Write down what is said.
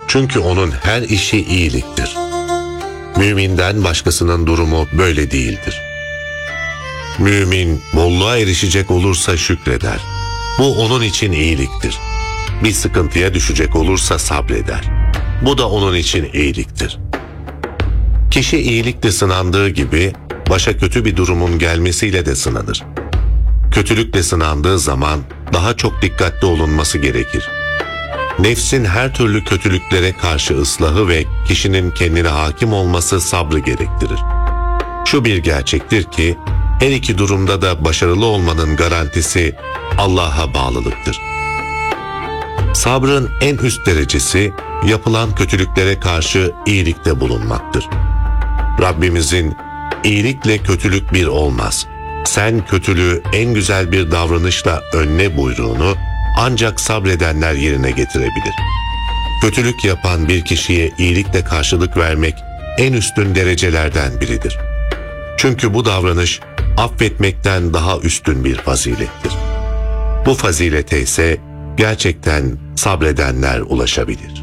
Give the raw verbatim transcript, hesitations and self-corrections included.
Çünkü onun her işi iyiliktir. Müminden başkasının durumu böyle değildir. Mümin bolluğa erişecek olursa şükreder. Bu onun için iyiliktir. Bir sıkıntıya düşecek olursa sabreder. Bu da onun için iyiliktir. Kişi iyilikle sınandığı gibi başa kötü bir durumun gelmesiyle de sınanır. Kötülükle sınandığı zaman daha çok dikkatli olunması gerekir. Nefsin her türlü kötülüklere karşı ıslahı ve kişinin kendine hakim olması sabrı gerektirir. Şu bir gerçektir ki, her iki durumda da başarılı olmanın garantisi Allah'a bağlılıktır. Sabrın en üst derecesi, yapılan kötülüklere karşı iyilikte bulunmaktır. Rabbimizin, iyilikle kötülük bir olmaz, sen kötülüğü en güzel bir davranışla önle buyruğunu ancak sabredenler yerine getirebilir. Kötülük yapan bir kişiye iyilikle karşılık vermek en üstün derecelerden biridir. Çünkü bu davranış affetmekten daha üstün bir fazilettir. Bu fazilete ise gerçekten sabredenler ulaşabilir.